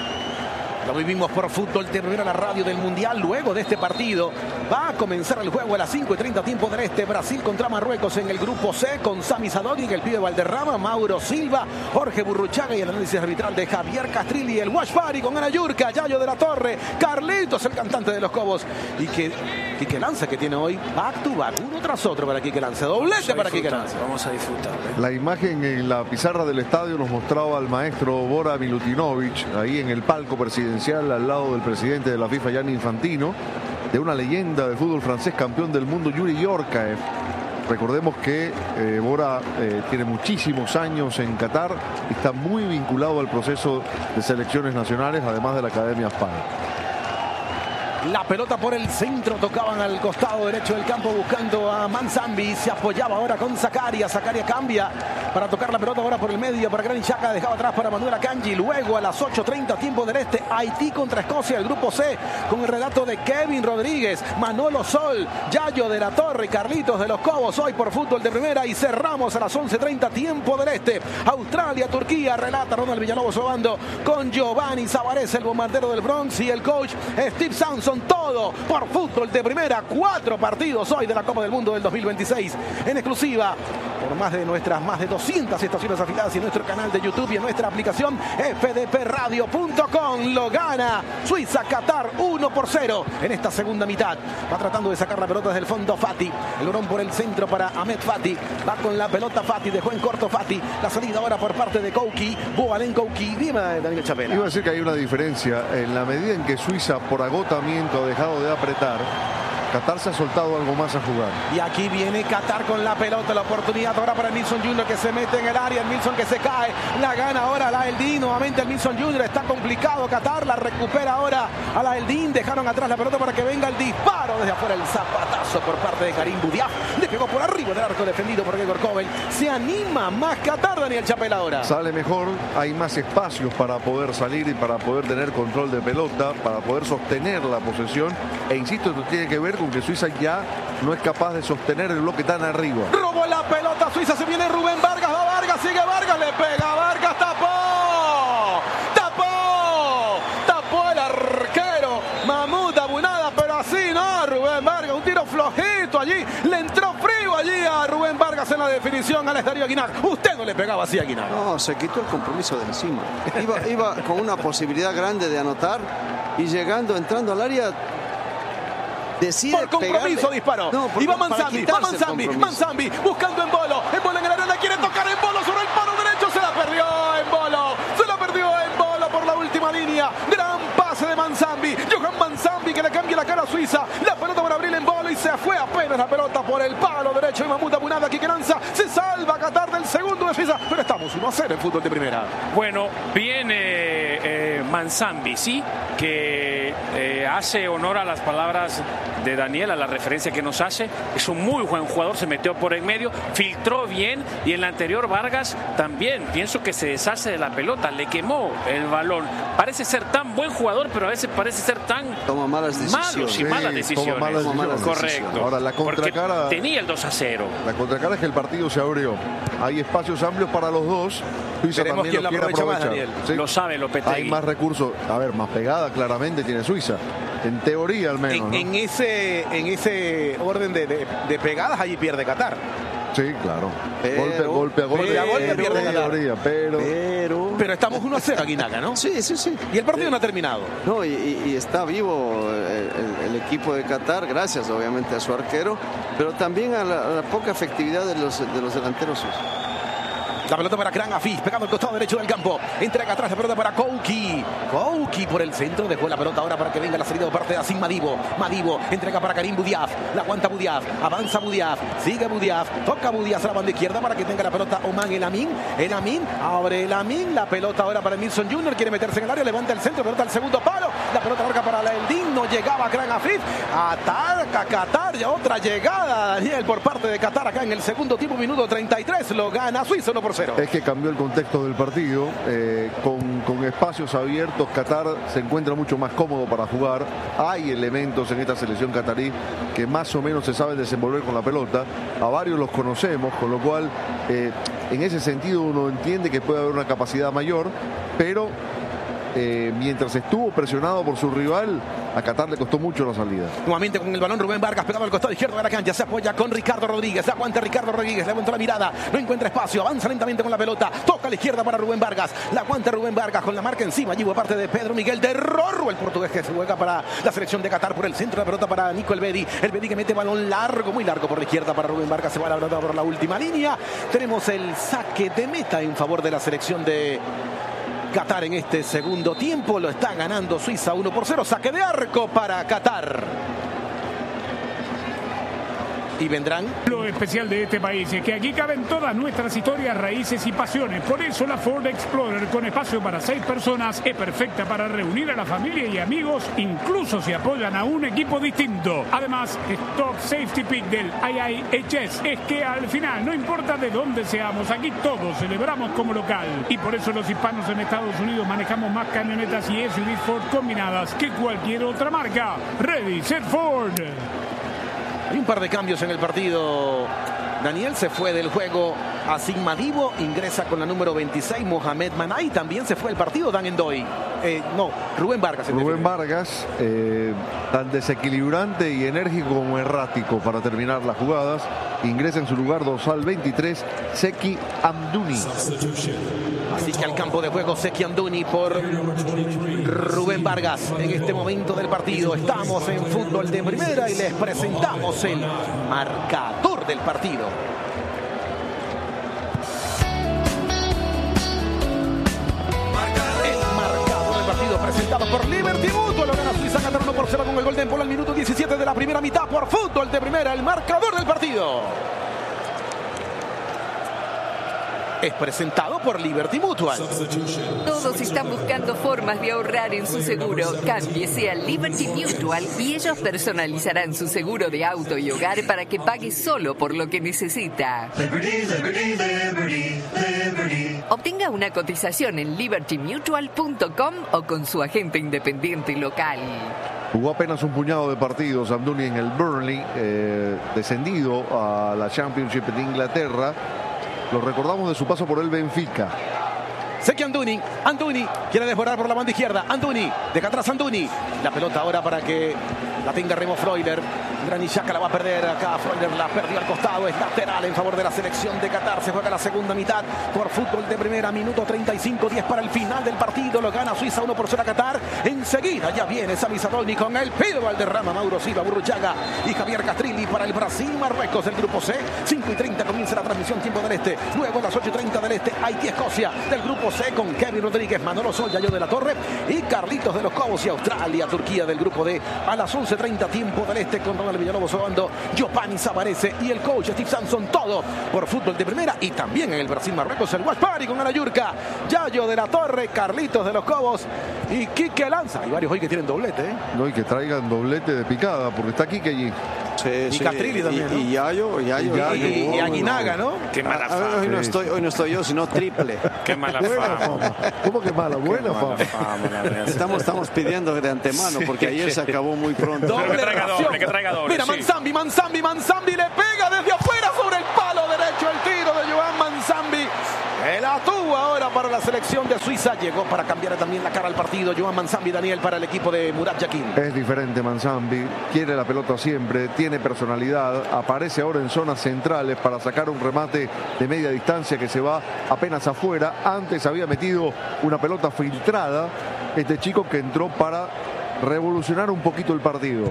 Lo vivimos por Fútbol de Primera, la radio del Mundial. Luego de este partido va a comenzar el juego a las cinco y treinta tiempo del este. Brasil contra Marruecos en el grupo C con Sami Zadogic, el pibe Valderrama, Mauro Silva, Jorge Burruchaga y el análisis arbitral de Javier Castrilli. El Wash Party con Ana Yurka, Yayo de la Torre, Carlitos, el cantante de los Cobos. Y que Quique Lanza, que tiene hoy back to back, uno tras otro para Quique Lanza. Doblete para Quique Lanza. Vamos a disfrutar. ¿eh? La imagen en la pizarra del estadio nos mostraba al maestro Bora Milutinovic ahí en el palco presidencial al lado del presidente de la FIFA, Gianni Infantino, de una leyenda del fútbol francés, campeón del mundo, Yuri Yorkaev. Recordemos que eh, Bora eh, tiene muchísimos años en Qatar, está muy vinculado al proceso de selecciones nacionales, además de la Academia Spal. La pelota por el centro, tocaban al costado derecho del campo buscando a Manzambi, se apoyaba ahora con Zakaria, Zakaria cambia para tocar la pelota ahora por el medio para Granit Xhaka, dejaba atrás para Manuel Akanji. Luego a las ocho treinta tiempo del este, Haití contra Escocia, el grupo C, con el relato de Kevin Rodríguez, Manolo Sol, Yayo de la Torre y Carlitos de los Cobos, hoy por Fútbol de Primera. Y cerramos a las once treinta tiempo del este, Australia, Turquía, relata Ronald Villalobos Obando con Giovanni Zavarese, el bombardero del Bronx, y el coach Steve Sampson. Todo por Fútbol de Primera. Cuatro partidos hoy de la Copa del Mundo del dos mil veintiséis en exclusiva por más de nuestras más de doscientas estaciones afiliadas y en nuestro canal de YouTube y en nuestra aplicación f d p radio punto com. Lo gana Suiza Qatar uno por cero en esta segunda mitad. Va tratando de sacar la pelota desde el fondo Fati. El balón por el centro para Ahmed Fati. Va con la pelota Fati. Dejó en corto Fati. La salida ahora por parte de Kouki. Boalen Kouki. Dime, Daniel Chapela. Iba a decir que hay una diferencia. En la medida en que Suiza, por agotamiento, ha dejado de apretar, Qatar se ha soltado algo más a jugar. Y aquí viene Qatar con la pelota, la oportunidad ahora para Nilsson junior que se mete en el área, el Nilsson que se cae, la gana ahora la Eldin, nuevamente el Nilsson junior, está complicado Qatar, la recupera ahora a la Eldin, dejaron atrás la pelota para que venga el disparo desde afuera, el zapatazo por parte de Karim Boudiaf, le pegó por arriba del arco defendido por Gregor Kobel. Se anima más Qatar, Daniel Chapela ahora. Sale mejor, hay más espacios para poder salir y para poder tener control de pelota, para poder sostener la posesión, e insisto, esto tiene que ver con que Suiza ya no es capaz de sostener el bloque tan arriba. Robó la pelota Suiza, se viene Rubén Vargas, va Vargas, sigue Vargas, le pega Vargas, tapó, tapó, tapó el arquero Mahmoud Abunada, pero así no, Rubén Vargas, un tiro flojito allí, le entró frío allí a Rubén Vargas en la definición al estadio Guinac. Usted no le pegaba así a Guinac. No, se quitó el compromiso de encima. Iba, iba con una posibilidad grande de anotar y llegando, entrando al área, decide por compromiso pegarle. disparó. No, por, y va Manzambi, va Manzambi, Manzambi buscando en Bolo, en Bolo en el área, quiere tocar en Bolo sobre el palo derecho, se la perdió en Bolo, se la perdió en Bolo por la última línea. Gran pase de Manzambi, Johan Manzambi que le cambia la cara a Suiza, la pelota para abrir fue apenas la pelota por el palo derecho de Mahmoud Abunada. Quiqueranza se salva Qatar del segundo de Suiza, pero estamos uno a cero en fútbol de primera. Bueno, viene eh, Manzambi, sí, que eh, hace honor a las palabras de Daniel, a la referencia que nos hace. Es un muy buen jugador, se metió por en medio, filtró bien, y en la anterior Vargas también, pienso que se deshace de la pelota, le quemó el balón. Parece ser tan buen jugador, pero a veces parece ser tan toma malas decisiones. malos y malas Sí, decisiones. toma malas decisiones. Correcto. Ahora, la contracara, porque tenía el dos a cero. La contracara es que el partido se abrió. Hay espacios amplios para los dos. Suiza Veremos también quién lo lo quiere aprovecha más, aprovechar. Daniel. Sí. Lo sabe Lopetegui. Hay más recursos. A ver, más pegada claramente tiene Suiza. En teoría al menos. En, ¿no? en ese, en ese orden de, de, de pegadas, allí pierde Qatar. Sí, claro. Pero, golpe, golpe a golpe. pero, golpe pierde Qatar. teoría, pero, Pero... Pero estamos uno a cero aquí, Naga, ¿no? Sí, sí, sí. Y el partido no ha terminado. No, y, y- y está vivo el, el- el equipo de Qatar, gracias obviamente a su arquero, pero también a la, a la poca efectividad de los, de los delanteros suizos. La pelota para Kran Afif, pegado al costado derecho del campo. Entrega atrás la pelota para Kouki. Kouki por el centro, dejó la pelota ahora para que venga la salida por parte de Asim Madibo. Madibo entrega para Karim Boudiaf. La aguanta Boudiaf, avanza Boudiaf, sigue Boudiaf, toca Boudiaf a la banda izquierda para que tenga la pelota Oman El Amin. El Amin, abre El Amin. La pelota ahora para Nilsson junior, quiere meterse en el área, levanta el centro, pelota al segundo palo. La pelota larga para la Eldin, no llegaba Kran Afif. Ataca Qatar, y otra llegada, Daniel, por parte de Qatar acá en el segundo tiempo, minuto treinta y tres. Lo gana Suiza uno por cero. Es que cambió el contexto del partido, eh, con, con espacios abiertos. Qatar se encuentra mucho más cómodo para jugar. Hay elementos en esta selección qatarí que más o menos se saben desenvolver con la pelota. A varios los conocemos, con lo cual eh, en ese sentido uno entiende que puede haber una capacidad mayor, pero eh, mientras estuvo presionado por su rival, a Qatar le costó mucho la salida. Nuevamente con el balón Rubén Vargas pegado al costado izquierdo de la cancha, se apoya con Ricardo Rodríguez, aguanta Ricardo Rodríguez, levantó la mirada, no encuentra espacio, avanza lentamente con la pelota, toca a la izquierda para Rubén Vargas, la aguanta Rubén Vargas con la marca encima, allí por parte de Pedro Miguel de Rorro, el portugués que se juega para la selección de Qatar por el centro, la pelota para Nico Elvedi, Elvedi que mete balón largo, muy largo por la izquierda para Rubén Vargas, se va la pelota por la última línea. Tenemos el saque de meta en favor de la selección de Qatar en este segundo tiempo. Lo está ganando Suiza uno por cero. Saque de arco para Qatar. Y vendrán. Lo especial de este país es que aquí caben todas nuestras historias, raíces y pasiones. Por eso la Ford Explorer, con espacio para seis personas, es perfecta para reunir a la familia y amigos, incluso si apoyan a un equipo distinto. Además, Stock Safety Pick del I I H S es que al final, no importa de dónde seamos, aquí todos celebramos como local. Y por eso los hispanos en Estados Unidos manejamos más camionetas y S U Vs Ford combinadas que cualquier otra marca. Ready, set, Ford. Hay un par de cambios en el partido. Daniel se fue del juego Asim Madibo, ingresa con la número veintiséis Mohamed Manay, también se fue el partido Dan Endoy. Eh, no, Rubén Vargas. Rubén Vargas, eh, tan desequilibrante y enérgico como errático para terminar las jugadas. Ingresa en su lugar dorsal veintitrés, Seki Amdouni. Así que al campo de juego Seki Amdouni por Rubén Vargas. En este momento del partido estamos en fútbol de primera y les presentamos el marcador del partido. Presentado por Liberty Mutual, lo gana Suiza Qatar uno por cero con el gol de Empolo al minuto diecisiete de la primera mitad por fútbol de primera, el marcador del partido. Es presentado por Liberty Mutual. Todos están buscando formas de ahorrar en su seguro. Cámbiese a Liberty Mutual y ellos personalizarán su seguro de auto y hogar para que pague solo por lo que necesita. Liberty, Liberty, Liberty, Liberty. Obtenga una cotización en liberty mutual punto com o con su agente independiente local. Jugó apenas un puñado de partidos Amdouni en el Burnley, eh, descendido a la Championship de Inglaterra. Lo recordamos de su paso por el Benfica. Seki Amdouni, Amdouni quiere desbordar por la banda izquierda. Amdouni, deja atrás Amdouni. La pelota ahora para que la tenga Remo Freuler. Granit Xhaka la va a perder acá. Freuler la perdió al costado. Es lateral en favor de la selección de Qatar. Se juega la segunda mitad por fútbol de primera. Minuto treinta y cinco, diez para el final del partido. Lo gana Suiza uno por cero a Qatar. Enseguida ya viene Sami Sadolny con el pilo al derrama. Mauro Silva, Burruchaga y Javier Castrilli para el Brasil-Marruecos del grupo C. cinco y treinta comienza la transmisión tiempo del este. Luego a las ocho y treinta del este Haití-Escocia del grupo C con Kevin Rodríguez, Manolo Sol, Yayo de la Torre y Carlitos de los Cobos y Australia, Turquía del grupo D a las once y treinta tiempo del este con Ronald Villalobos Obando, Giovanni Savarese y el coach Steve Sampson, todo por Fútbol de Primera. Y también en el Brasil Marruecos, el Watch Party con Alayurca, Yayo de la Torre, Carlitos de los Cobos y Quique Lanza. Hay varios hoy que tienen doblete, ¿eh? No, y que traigan doblete de picada, porque está Quique allí. Sí, y sí. Catrilli también, ¿no? Y, y Yayo, y, Yayo, y, y, y, y Aguinaga, ¿no? Qué mala fama. Hoy no estoy, hoy no estoy yo, sino triple. Qué mala Buena fama. fama. ¿Cómo que mala? Buena Qué mala fama. fama, la verdad. Estamos, estamos pidiendo de antemano, porque ayer se acabó muy pronto. Doble que traiga ración. doble, que traiga doble. Mira, sí. Manzambi, Manzambi, Manzambi le pega desde afuera sobre el palo derecho el tiro de Joan Manzambi. El atúa ahora para la selección de Suiza. Llegó para cambiar también la cara al partido. Joan Manzambi, Daniel, para el equipo de Murat Yakin. Es diferente Manzambi, quiere la pelota siempre, tiene personalidad, aparece ahora en zonas centrales para sacar un remate de media distancia que se va apenas afuera. Antes había metido una pelota filtrada, este chico que entró para revolucionar un poquito el partido.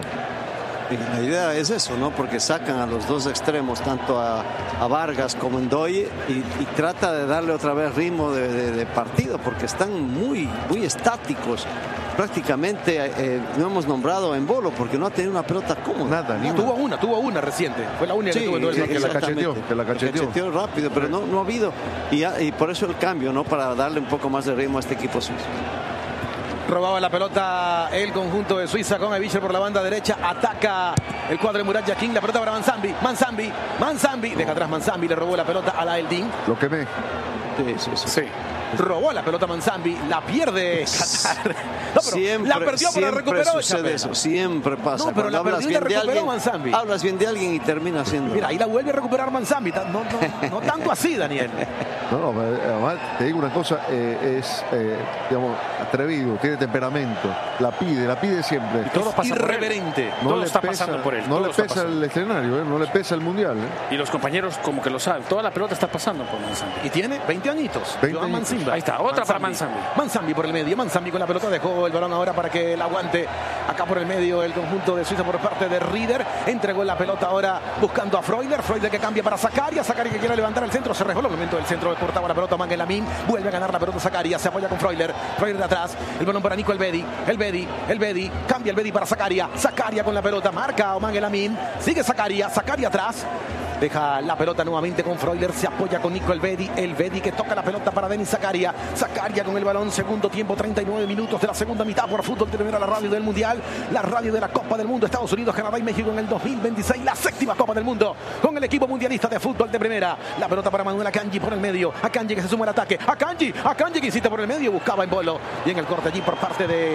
Y la idea es eso, ¿no? Porque sacan a los dos extremos, tanto a, a Vargas como a Ndoye, y, y trata de darle otra vez ritmo de, de, de partido, porque están muy, muy estáticos. Prácticamente eh, no hemos nombrado a Embolo porque no ha tenido una pelota cómoda. Nada, ni No, una. tuvo una, tuvo una reciente. Fue la única Sí, que tuvo en todo el sí, partido. que la exactamente. cacheteó, que la cacheteó. Cacheteó rápido, pero no, no ha habido. Y, y por eso el cambio, ¿no? Para darle un poco más de ritmo a este equipo suizo. Robaba la pelota el conjunto de Suiza con Aybischer por la banda derecha. Ataca el cuadro de Murat Yakin. La pelota para Manzambi. Manzambi. Manzambi. Deja atrás Manzambi. Le robó la pelota a la Eldin. Lo quemé. Sí, sí, sí. Sí. Robó la pelota Manzambi. La pierde Qatar. No, pero Siempre, la perdió, pero la siempre recuperó. sucede Chapela. eso, siempre pasa. No, pero la Cuando perdió y la hablas bien de recuperó alguien, Manzambi. hablas bien de alguien y termina siendo. Mira, ahí la vuelve a recuperar Manzambi. No, no, no tanto así, Daniel. No, no, además te digo una cosa, eh, es, eh, digamos, atrevido, tiene temperamento, la pide, la pide siempre. Todo pasa por él. Irreverente. No Todo le está pesa, pasando por él. No todo le está pesa pasando. el escenario, eh, no le pesa el mundial. Eh. Y los compañeros como que lo saben. Toda la pelota está pasando por Manzambi. Y tiene veinte añitos. veinte Joan añitos. Manzimba. Ahí está, otra para Manzambi. Manzambi por el medio. Manzambi con la pelota dejó el balón ahora para que la aguante. Acá por el medio el conjunto de Suiza por parte de Rieder. Entregó la pelota ahora buscando a Freuler. Freuler que cambia para Zakaria. Zakaria que quiere levantar el centro. Se resbaló el momento del centro. Cortaba la pelota Mangel Lamin. Vuelve a ganar la pelota Zakaria. Se apoya con Freuler. Freuler de atrás. El balón para Nico Elvedi. Elvedi. Elvedi. Cambia Elvedi para Zakaria. Zakaria con la pelota. Marca a Mangel Lamin. Sigue Zakaria. Zakaria atrás. Deja la pelota nuevamente con Freuler. Se apoya con Nico Elvedi. Elvedi que toca la pelota para Denis Zakaria. Zakaria con el balón. Segundo tiempo, treinta y nueve minutos de la segunda mitad por Fútbol de Primera, la radio del Mundial. La radio de la Copa del Mundo. Estados Unidos, Canadá y México en el dos mil veintiséis. La séptima Copa del Mundo con el equipo mundialista de Fútbol de Primera. La pelota para Manuel Akanji por el medio. Akanji que se suma al ataque. Akanji. Akanji que insiste por el medio. Buscaba en Embolo. Y en el corte allí por parte de...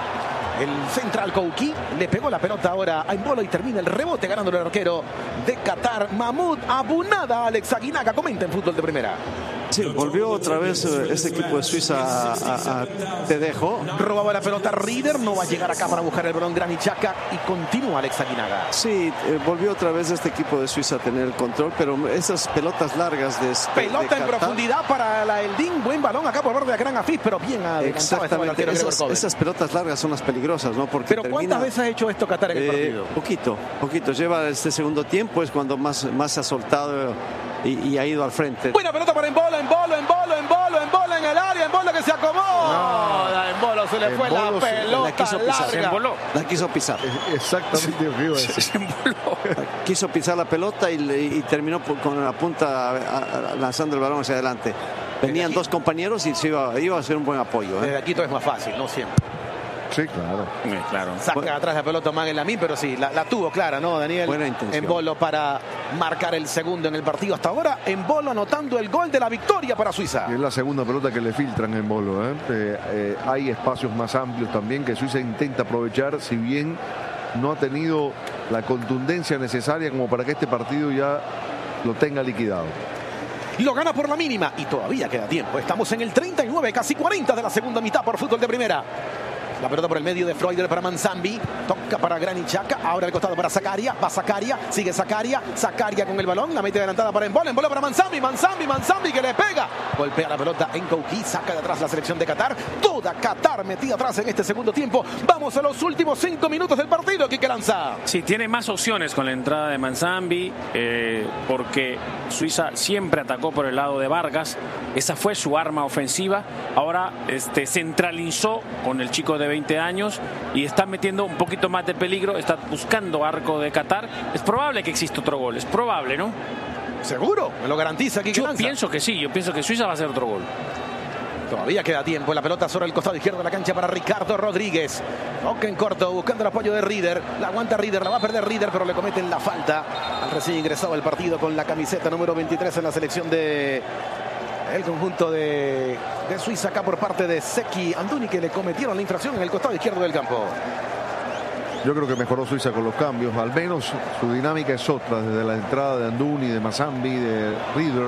el central Kouki le pegó la pelota ahora a Embolo y termina el rebote ganando el arquero de Qatar, Mahmoud Abunada. Alex Aguinaga comenta en Fútbol de Primera. Sí, volvió otra vez este equipo de Suiza a, a, a Te dejo. Robaba la pelota Rieder, no va a llegar acá para buscar el balón Granit Xhaka y continúa Alex Aguinaga. Sí, eh, volvió otra vez este equipo de Suiza a tener el control, pero esas pelotas largas de... Pelota de en profundidad para la Eldin, buen balón acá por parte de Gran Afif, pero bien adelantado estaba el arquero Gregor esas, Kobel. esas pelotas largas son las peligrosas, ¿no? Porque Pero termina, ¿cuántas veces ha hecho esto Qatar en el eh, partido? Poquito, poquito. Lleva este segundo tiempo, es cuando más, más se ha soltado y, y ha ido al frente. Buena pelota para Embolo, Embolo, Embolo, Embolo, Embolo en el área, Embolo que se acomó. No, a Embolo se le fue Embolo la se- pelota la quiso pisar, Se larga. emboló. La quiso pisar. Exactamente lo que iba a decir. Se emboló. Quiso pisar la pelota y, le- y terminó por- con la punta a- a- lanzando el balón hacia adelante. Venían aquí- dos compañeros y se iba, iba a ser un buen apoyo. ¿eh? Desde aquí todo es más fácil, no siempre. Sí, claro. Sí, claro. Saca atrás la pelota Mangel Lamin, pero sí, la, la tuvo clara, ¿no, Daniel? Buena intención. Embolo para marcar el segundo en el partido. Hasta ahora, Embolo anotando el gol de la victoria para Suiza. Y es la segunda pelota que le filtran en Bolo. ¿eh? Eh, eh, hay espacios más amplios también que Suiza intenta aprovechar, si bien no ha tenido la contundencia necesaria como para que este partido ya lo tenga liquidado. Lo gana por la mínima y todavía queda tiempo. Estamos en el treinta y nueve, casi cuarenta de la segunda mitad por Fútbol de Primera. La pelota por el medio de Freuler para Manzambi. Toca para Granit Xhaka. Ahora el costado para Zakaria. Va Zakaria. Sigue Zakaria. Zakaria con el balón. La mete adelantada para Embolo. Embolo para Manzambi. Manzambi. Manzambi que le pega. Golpea la pelota en Kouki. Saca de atrás la selección de Qatar. Toda Qatar metida atrás en este segundo tiempo. Vamos a los últimos cinco minutos del partido. Quique Lanza. Sí, tiene más opciones con la entrada de Manzambi, eh, porque Suiza siempre atacó por el lado de Vargas. Esa fue su arma ofensiva. Ahora este, centralizó con el chico de veinte años y está metiendo un poquito más de peligro, está buscando arco de Qatar. Es probable que exista otro gol, es probable, ¿no? ¿Seguro? ¿Me lo garantiza aquí? Yo pienso que sí, yo pienso que Suiza va a hacer otro gol. Todavía queda tiempo. La pelota sobre el costado izquierdo de la cancha para Ricardo Rodríguez. Toque en corto, buscando el apoyo de Rieder. La aguanta Rieder, la va a perder Rieder, pero le cometen la falta al recién ingresado al partido con la camiseta número veintitrés en la selección de el conjunto de, de Suiza, acá por parte de Zeki Anduni, que le cometieron la infracción en el costado izquierdo del campo. Yo creo que mejoró Suiza con los cambios. Al menos su dinámica es otra, desde la entrada de Anduni, de Mazambi, de Rieder.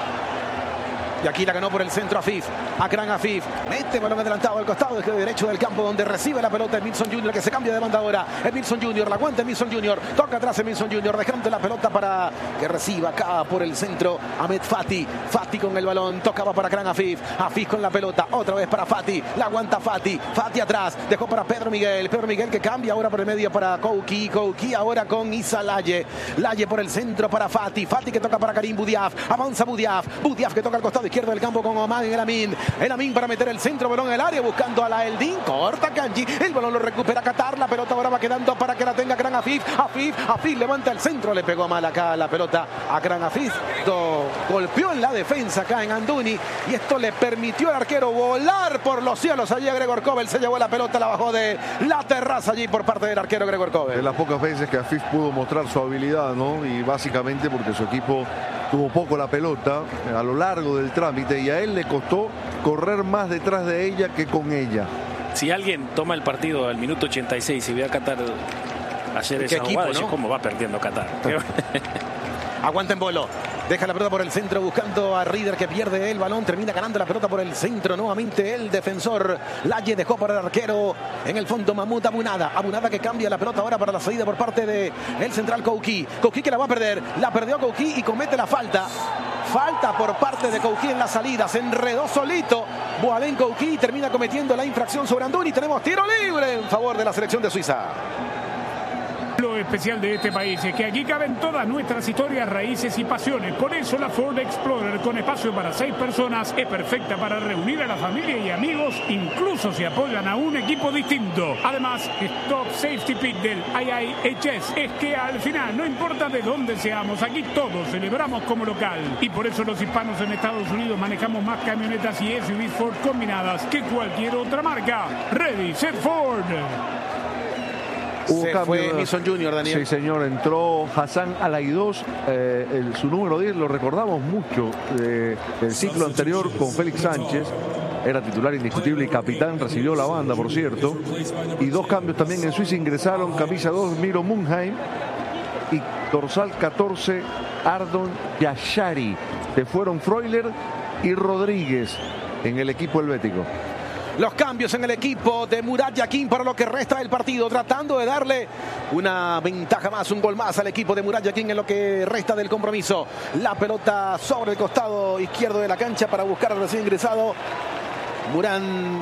Y aquí la ganó por el centro Afif. Akran Afif. Mete balón adelantado al costado derecho del campo, donde recibe la pelota Edmilson Junior, que se cambia de banda ahora. Edmilson Junior, la aguanta Edmilson Junior. Toca atrás Edmilson Junior, dejando la pelota para que reciba acá por el centro Ahmed Fati. Fati con el balón. Tocaba para Akran Afif. Afif con la pelota. Otra vez para Fati. La aguanta Fati. Fati atrás. Dejó para Pedro Miguel. Pedro Miguel que cambia ahora por el medio para Kouki. Kouki ahora con Issa Laye. Laye por el centro para Fati. Fati que toca para Karim Boudiaf. Avanza Boudiaf. Boudiaf que toca al costado izquierdo del campo con Oman en el Amin. El Amin para meter el centro, balón en el área, buscando a la Eldin. Corta Kanji. El balón lo recupera Qatar. La pelota ahora va quedando para que la tenga Akran Afif. Afif, Afif levanta el centro. Le pegó mal acá la pelota a Akran Afif. Do, golpeó en la defensa acá en Anduni. Y esto le permitió al arquero volar por los cielos. Allí a Gregor Kobel se llevó la pelota, la bajó de la terraza allí por parte del arquero Gregor Kobel. De las pocas veces que Afif pudo mostrar su habilidad, ¿no? Y básicamente porque su equipo tuvo poco la pelota a lo largo del trámite y a él le costó correr más detrás de ella que con ella. Si alguien toma el partido al minuto ochenta y seis y ve a Qatar hacer esa equipo, jugada, ¿no? ¿Cómo va perdiendo Qatar? Aguanta en Bolo. Deja la pelota por el centro buscando a Rieder, que pierde el balón. Termina ganando la pelota por el centro. Nuevamente el defensor Laye dejó para el arquero en el fondo Mahmoud Abunada. Abunada que cambia la pelota ahora para la salida por parte de el central Kouki. Kouki que la va a perder. La perdió Kouki y comete la falta. Falta por parte de Kouki en la salida. Se enredó solito Boalen Kouki y termina cometiendo la infracción sobre Anduni. Tenemos tiro libre en favor de la selección de Suiza. Lo especial de este país es que aquí caben todas nuestras historias, raíces y pasiones. Por eso la Ford Explorer, con espacio para seis personas, es perfecta para reunir a la familia y amigos, incluso si apoyan a un equipo distinto. Además, Stop Safety Pit del I I H S es que al final, no importa de dónde seamos, aquí todos celebramos como local. Y por eso los hispanos en Estados Unidos manejamos más camionetas y S U Vs Ford combinadas que cualquier otra marca. Ready, set Ford. Hubo Se cambio, fue Edmilson Junior, Daniel. Sí, señor, entró Hassan Alaidos, eh, el, su número diez, lo recordamos mucho eh, del ciclo anterior con Félix Sánchez. Era titular indiscutible y capitán, recibió la banda, por cierto. Y dos cambios también en Suiza ingresaron, camisa dos, Miro Munheim, y dorsal catorce, Ardon Yashari. Se fueron Freuler y Rodríguez en el equipo helvético. Los cambios en el equipo de Murat Yakin para lo que resta del partido, tratando de darle una ventaja más, un gol más al equipo de Murat Yakin en lo que resta del compromiso. La pelota sobre el costado izquierdo de la cancha para buscar al recién ingresado Muran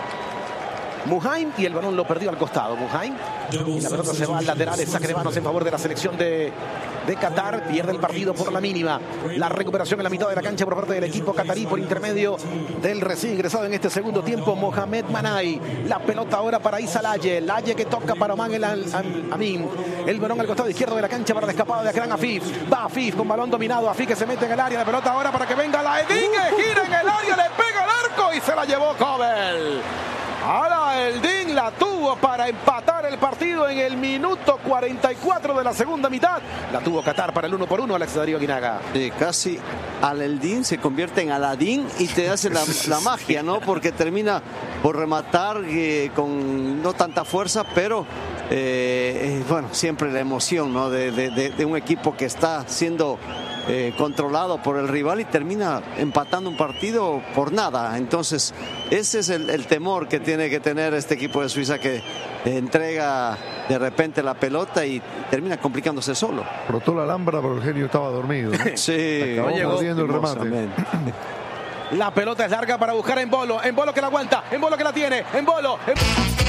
Muhaim, y el balón lo perdió al costado Muhaim, y la pelota se va al lateral, es saque de manos en favor de la selección de, de Qatar. Pierde el partido por la mínima. La recuperación en la mitad de la cancha por parte del equipo qatarí por intermedio del recién ingresado en este segundo tiempo Mohamed Manai. La pelota ahora para Issa Laye. Laye que toca para Oman el Amin. El balón al costado izquierdo de la cancha para la escapada de Akran Afif. Va Afif con balón dominado. Afif que se mete en el área. La pelota ahora para que venga la Edin, que gira en el área, le pega al arco y se la llevó Kobel. Ahora el Din la tuvo para empatar el partido en el minuto cuarenta y cuatro de la segunda mitad. La tuvo Qatar para el uno por uno, Alex Darío Guinaga. Sí, casi al Eldin se convierte en Aladín y te hace la, la magia, ¿no? Porque termina por rematar eh, con no tanta fuerza, pero eh, eh, bueno, siempre la emoción, ¿no? De, de, de, de un equipo que está siendo Eh, controlado por el rival y termina empatando un partido por nada. Entonces ese es el, el temor que tiene que tener este equipo de Suiza, que entrega de repente la pelota y termina complicándose solo. Rotó la lámpara, pero el genio estaba dormido, ¿no? Sí, acabó perdiendo el remate. La pelota es larga para buscar a Embolo. Embolo que la aguanta, Embolo que la tiene, Embolo.